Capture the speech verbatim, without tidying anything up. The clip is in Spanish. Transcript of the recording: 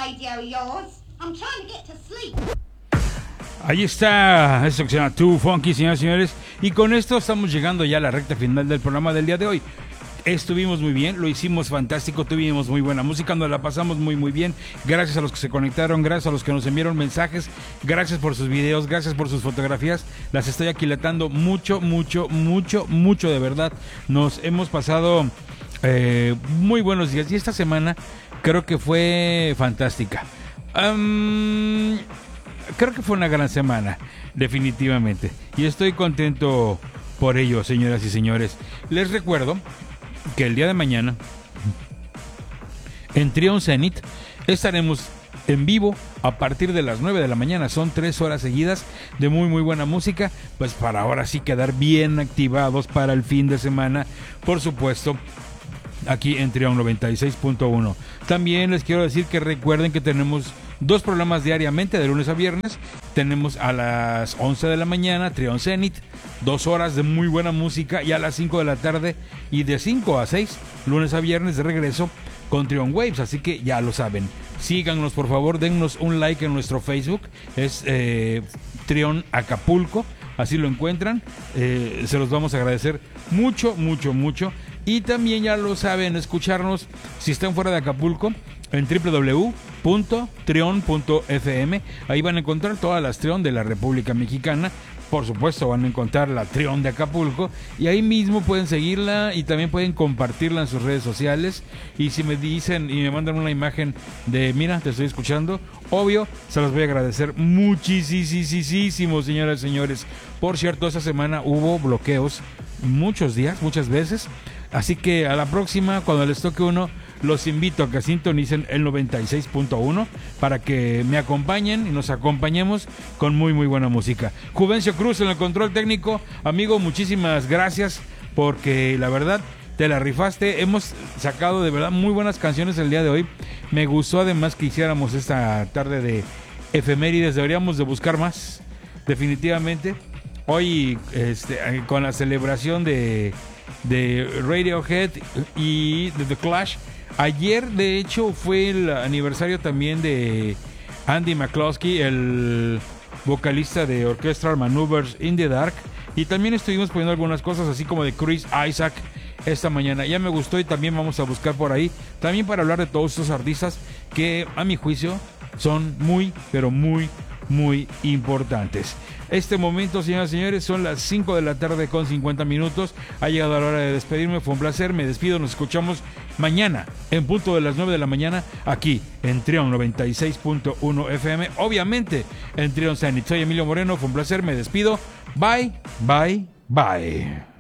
radio of yours. I'm trying to get to sleep. Ahí está, esto que se llama Too Funky, señoras y señores. Y con esto estamos llegando ya a la recta final del programa del día de hoy. Estuvimos muy bien, lo hicimos fantástico, tuvimos muy buena música, nos la pasamos muy muy bien. Gracias a los que se conectaron, gracias a los que nos enviaron mensajes, gracias por sus videos, gracias por sus fotografías. Las estoy aquilatando mucho, mucho, mucho, mucho de verdad. Nos hemos pasado eh, muy buenos días y esta semana creo que fue fantástica. Um, creo que fue una gran semana, definitivamente. Y estoy contento por ello, señoras y señores. Les recuerdo que el día de mañana en Trion Zenith estaremos en vivo a partir de las nueve de la mañana. Son tres horas seguidas de muy muy buena música, pues para ahora sí quedar bien activados para el fin de semana, por supuesto, aquí en Trion noventa y seis punto uno. También les quiero decir que recuerden que tenemos dos programas diariamente, de lunes a viernes. Tenemos a las once de la mañana Trion Zenith, dos horas de muy buena música, y a las cinco de la tarde y de cinco a seis, lunes a viernes, de regreso con Trion Waves. Así que ya lo saben, síganos por favor, dennos un like en nuestro Facebook, es eh, Trion Acapulco, así lo encuentran. Eh, se los vamos a agradecer mucho, mucho, mucho. Y también ya lo saben, escucharnos si están fuera de Acapulco en doble u doble u doble u punto trion punto f m. Ahí van a encontrar todas las Trion de la República Mexicana. Por supuesto van a encontrar la Trion de Acapulco, y ahí mismo pueden seguirla y también pueden compartirla en sus redes sociales. Y si me dicen y me mandan una imagen de mira, te estoy escuchando, obvio, se los voy a agradecer muchísimo, señoras y señores. Por cierto, esta semana hubo bloqueos muchos días, muchas veces. Así que a la próxima, cuando les toque uno, los invito a que sintonicen el noventa y seis punto uno para que me acompañen y nos acompañemos con muy muy buena música. Juvencio Cruz en el control técnico. Amigo, muchísimas gracias, porque la verdad te la rifaste. Hemos sacado de verdad muy buenas canciones el día de hoy. Me gustó además que hiciéramos esta tarde de efemérides. Deberíamos de buscar más, definitivamente. Hoy este, con la celebración de de Radiohead y de The Clash. Ayer de hecho fue el aniversario también de Andy McCloskey, el vocalista de Orchestral Maneuvers in the Dark, y también estuvimos poniendo algunas cosas así como de Chris Isaac esta mañana. Ya me gustó, y también vamos a buscar por ahí también para hablar de todos estos artistas que a mi juicio son muy pero muy muy importantes. Este momento, señoras y señores, son las cinco de la tarde con cincuenta minutos. Ha llegado la hora de despedirme. Fue un placer, me despido. Nos escuchamos mañana en punto de las nueve de la mañana aquí en Trion noventa y seis punto uno F M, obviamente en Trion Zenith. Soy Emilio Moreno, fue un placer, me despido. Bye, bye, bye.